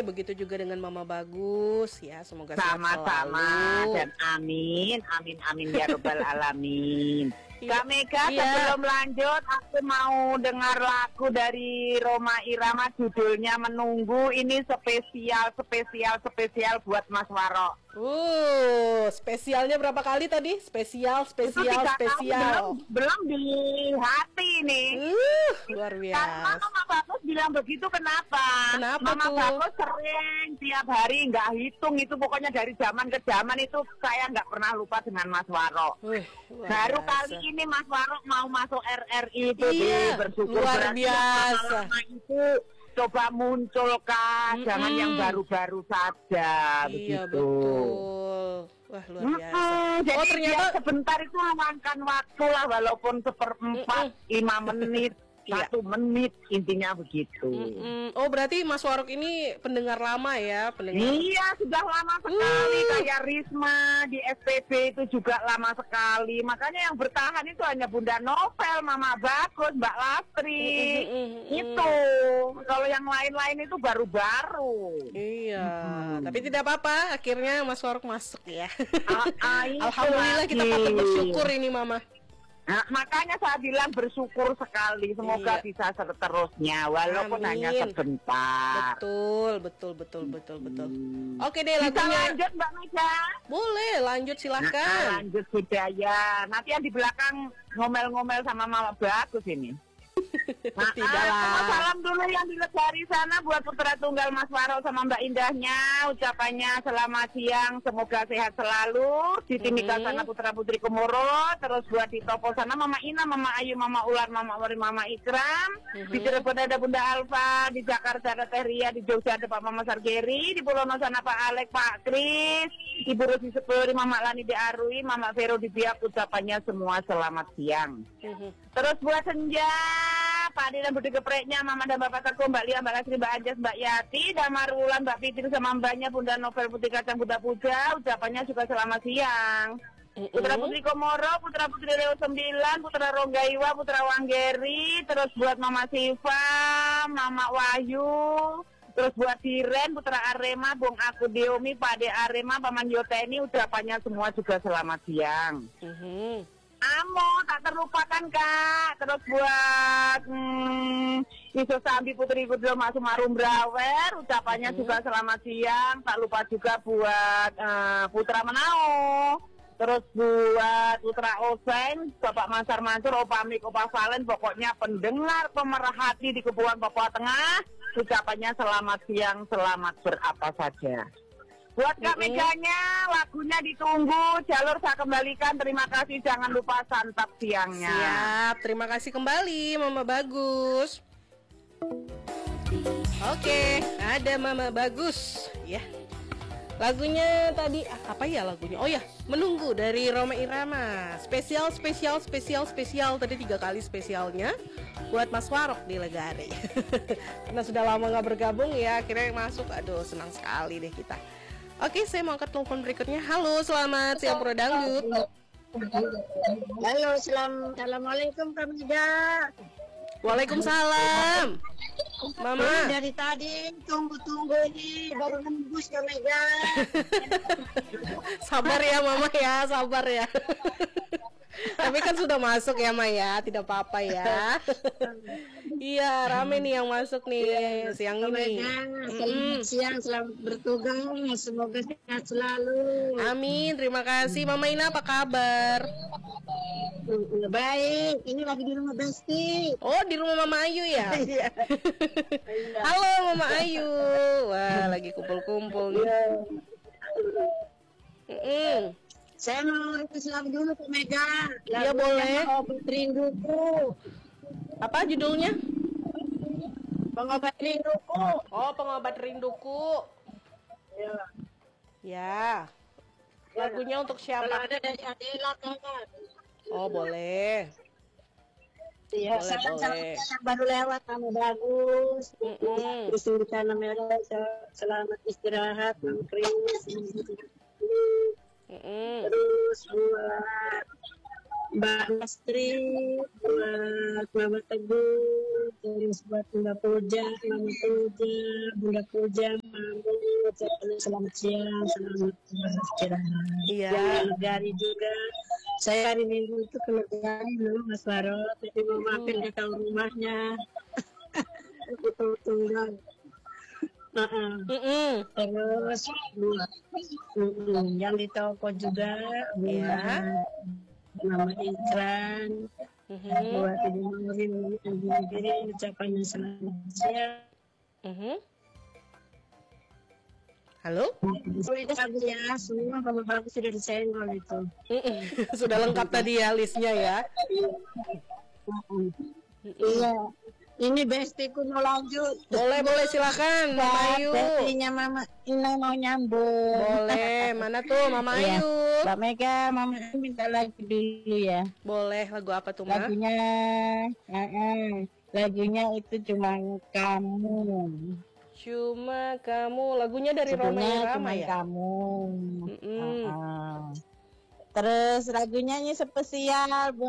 begitu juga dengan Mama Bagus ya, semoga sehat Sama-sama selalu. dan amin, amin, amin ya robbal alamin. Kak Mega, sebelum lanjut, aku mau dengar lagu dari Rhoma Irama, judulnya Menunggu. Ini spesial buat Mas Waro. Spesialnya berapa kali tadi? Spesial. Belum di hati nih. Luar biasa. Karena Mama Bagus bilang begitu, kenapa? Mama Bagus sering tiap hari nggak hitung itu, pokoknya dari zaman ke zaman itu saya nggak pernah lupa dengan Mas Waro. Baru kali ini Mas Waro mau masuk RRI itu, bersyukur luar biasa. Itu coba munculkan, jangan yang baru-baru saja. Iya, begitu. Betul. Wah, luar biasa. Jadi ternyata sebentar itu luangkan waktu lah, walaupun 1/4, 5 menit, 1 menit, intinya begitu. Oh, berarti Mas Warok ini pendengar lama ya? Iya, sudah lama sekali. Kayak Risma di SPB itu juga lama sekali. Makanya yang bertahan itu hanya Bunda Novel, Mama Bagus, Mbak Lastri. Itu. Kalau yang lain-lain itu baru-baru. Iya, tapi tidak apa-apa. Akhirnya Mas Warok masuk ya. Alhamdulillah, kita patut bersyukur ini, Mama. Nah, makanya saya bilang bersyukur sekali. Semoga bisa seterusnya, walaupun hanya sebentar. Betul. Oke deh, lagunya. Bisa lanjut Mbak Mega? Boleh, lanjut silakan. Lanjut Hidayah. Nanti yang di belakang ngomel-ngomel sama Mama Bagus ini. Salam dulu yang di Legari sana buat putra tunggal Mas Waro sama Mbak Indahnya. Ucapannya selamat siang, semoga sehat selalu. Di Timika sana putra putri Komoro. Terus buat di Topo sana Mama Ina, Mama Ayu, Mama Ular, Mama Wari, Mama Ikram. Di Cirebon ada Bunda Alfa. Di Jakarta ada Teh Ria. Di Jogja ada Pak Mama Sargeri. Di Pulau sana Pak Alek, Pak Kris. Ibu Rosi Sepuri, Mama Lani di Arui, Mama Vero di Biak. Ucapannya semua selamat siang. Terus buat Senja, Pak Adi dan Budi Gepreknya, Mama dan Bapak Teguh, Mbak Lia, Mbak Lasri, Mbak Anjas, Mbak Yati, Damar Wulan, Mbak Fitri sama mbaknya Bunda Novel Putri Kacang Bunda Puja. Ucapannya juga selamat siang. Putra Putri Komoro, Putra Putri Leo 9, Putra Ronggaiwa, Putra Wanggeri. Terus buat Mama Siva, Mama Wahyu. Terus buat Diren, Putra Arema, Bung Aku Diomi, Pak Ade Arema, Paman Yoteni. Ucapannya semua juga selamat siang. Amo, tak terlupakan Kak. Terus buat Iso Sambi Putri Kudro Mas Sumarum Brawer. Ucapannya juga selamat siang. Tak lupa juga buat Putra Menao. Terus buat Putra Oseng, Bapak Mansar Mansur, Opa Mik, Opa Valen. Pokoknya pendengar pemerhati di Kepulauan Papua Tengah. Ucapannya selamat siang, selamat berapa saja. Buat Kak Meganya, lagunya ditunggu, jalur saya kembalikan. Terima kasih, jangan lupa santap siangnya. Siap, terima kasih kembali Mama Bagus. Oke, ada Mama Bagus ya. Lagunya tadi apa ya lagunya? Oh ya, Menunggu dari Rhoma Irama. Spesial tadi 3 kali spesialnya buat Mas Warok di Legari. Karena sudah lama nggak bergabung ya, akhirnya masuk. Aduh, senang sekali deh kita. Oke, saya mau angkat telepon berikutnya. Halo, selamat siang Pro Dangdut. Halo, assalamualaikum Kak Mega. Waalaikumsalam. Mama. Dari tadi tunggu ini baru nembus Kak Mega. Sabar ya Mama ya, sabar ya. Tapi kan sudah masuk ya Maya, tidak apa-apa ya. Iya, rame nih yang masuk nih siang ini. Selamat siang, selamat bertugas, semoga sehat selalu. Amin, terima kasih. Mama Ina apa kabar? Baik, ini lagi di rumah Besti. Oh, di rumah Mama Ayu ya? Halo Mama Ayu. Wah, lagi kumpul-kumpul nih. Saya mau request lagu dulu Kak Mega. Iya boleh. Obat rinduku. Apa judulnya? Pengobat rinduku. Oh, pengobat rinduku. Ya. Ya. Lagunya untuk siapa? Kalau ada dari Adela Kakak. Oh, boleh. Iya, salam yang baru lewat kamu bagus. Terus di Tanah Merah selamat istirahat, Kris. Terus buat Mbak Lastri, buat Mama Teguh, terus buat Bunda Puja, Mama Puja, Bunda Puja, Mama ucapkan selamat siang, selamat beristirahat. Iya. Yang Negari juga. Saya hari Minggu itu ke Negari dulu Mas Faro, tapi mau mampir ke tahu rumahnya. Tunggal. Terus yang di toko juga nama Ikran. Buat Ibu Nurin ucapan selamat siang. Halo? Itu bagus ya, semua kalau bagus sudah disenggol itu. Sudah lengkap tadi ya listnya ya. Iya. Ini bestiku mau lanjut. Boleh silakan Mama Ayu. Bestinya Mama Ina mau nyambung. Boleh, mana tuh Mama Ayu? Mbak Mega, Mama Ayu minta lagu dulu ya. Boleh, lagu apa tuh Ma? Lagunya itu cuma kamu. Cuma kamu, lagunya dari Roma Irama ya? Kamu. Terus lagunya ini spesial buat